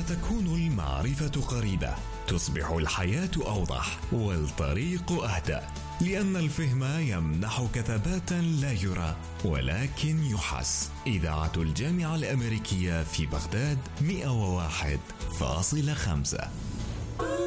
تكون المعرفة قريبة، تصبح الحياة أوضح والطريق أهدأ، لأن الفهم يمنحك ثباتا لا يرى ولكن يحس. إذاعة الجامعة الأمريكية في بغداد 101.5.